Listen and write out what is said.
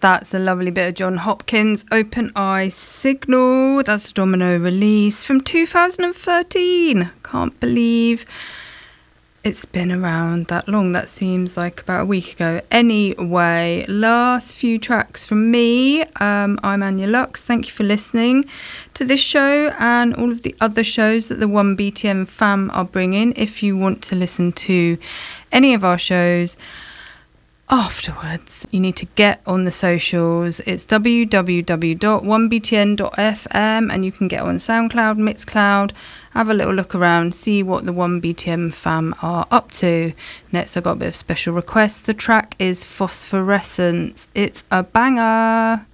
That's a lovely bit of Jon Hopkins, Open Eye Signal. That's a Domino release from 2013. Can't believe it's been around that long. That seems like about a week ago. Anyway, last few tracks from me. I'm Anya Lux. Thank you for listening to this show and all of the other shows that the 1BTM fam are bringing. If you want to listen to any of our shows afterwards, you need to get on the socials. It's www.1btn.fm and you can get on SoundCloud, Mixcloud, have a little look around, see what the 1BTM fam are up to. Next, I've got a bit of special requests. The track is Phosphorescence. It's a banger.